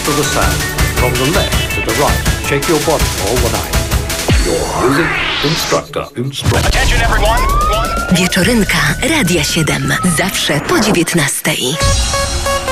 to the sound. From the left to the right. Shake your body all the night. Your music instructor. Attention everyone. Wieczorynka Radia 7. Zawsze po 19:00.